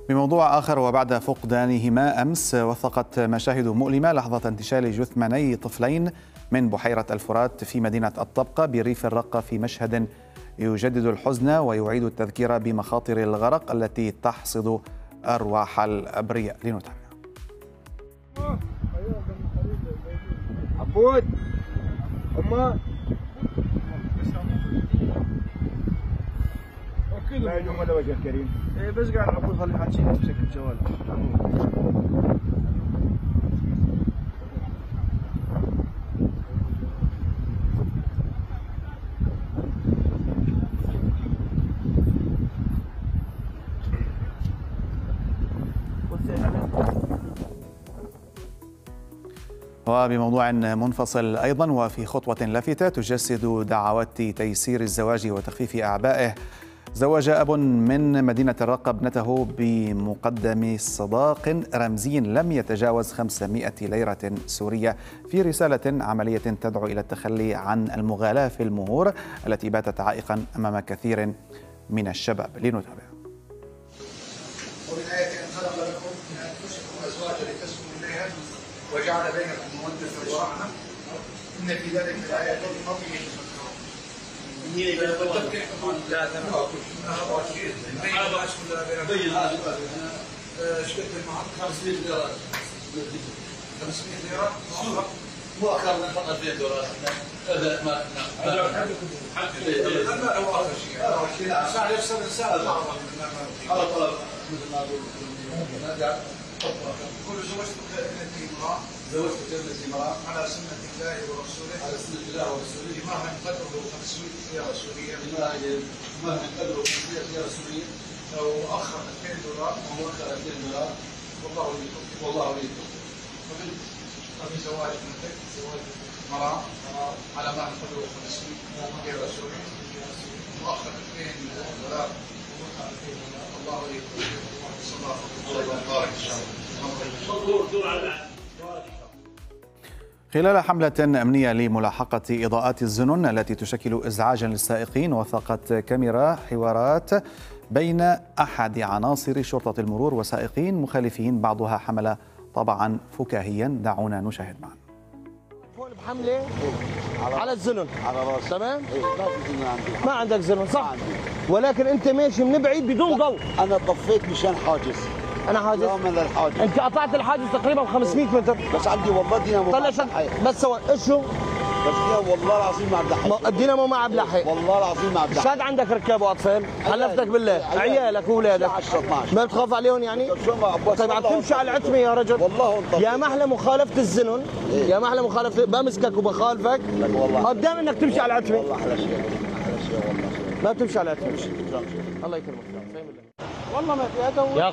بموضوع آخر، وبعد فقدانهما أمس، وثقت مشاهد مؤلمة لحظة انتشال جثماني طفلين من بحيرة الفرات في مدينة الطبقة بريف الرقة في مشهد يجدد الحزن ويعيد التذكير بمخاطر الغرق التي تحصد أرواح الأبرياء. لنتابع. عبود أما لا يجوم ولا وجه كريم. ايه بس قاعد عبود خلي حاجين يمسك الجوال. وبموضوع منفصل أيضا، وفي خطوة لافتة تجسد دعوات تيسير الزواج وتخفيف أعبائه، زوج أب من مدينة الرقة ابنته بمقدم صداق رمزي لم يتجاوز 500 ليرة سورية في رسالة عملية تدعو إلى التخلي عن المغالاة في المهور التي باتت عائقا أمام كثير من الشباب. لنتابع. ومن آياته أن خلق لكم من أنفسكم أزواجا لتسكنوا إليها وجعل بينكم مودة ورحمة إن في ذلك لآيات لقوم يتفكرون. لا تمام. شكلت المعرض 500 ليرة. 500 ليرة مو أكثر من 2000 دولار. هذا ما هذا هو آخر شيء. ساعة يفصل الإنسان على طلب مثل ما أقول. كل زوجت ابنتي امرأة على سنة الله ورسوله بمهر قدره 500 ليرة سورية وأخر 2000 دولار والله وليكم. وفي زواج ابنتك زواج امرأة على مهر قدره 500 ليرة سورية وأخر 2000 دولار والله وليكم. خلال حملة أمنية لملاحقة إضاءات الزنون التي تشكل إزعاجا للسائقين، وثقت كاميرا حوارات بين أحد عناصر شرطة المرور وسائقين مخالفين، بعضها حمل طبعا فكاهيا. دعونا نشاهد معا. حملة على الزنون على راسي. تمام؟ إيه. ما عندك زنون صح؟ ولكن انت ماشي من بعيد بدون ضوء. انا طفيت مشان حاجز. انا حاجز؟ لا من الحاجز. انت قطعت الحاجز تقريبا 500 متر. بس عندي والله دينامو. طلع بس سوا ايش شو؟ بس والله العظيم ما عم بلحق. الدينامو ما عم بلحق. والله العظيم ما عم بلحق. شاد عندك ركاب واطفال؟ حلفتك بالله عيالك واولادك 10 12 ما بتخاف عليهم يعني؟ طيب عم تمشي على العتمه يا رجل. والله يا محلى مخالفه الزنون. يا محلى مخالفه، بمسكك وبخالفك قدام انك تمشي على العتمه. والله احلى شيء والله. ما بتمشي على العتمه. الله يكرمك. والله ما في هذا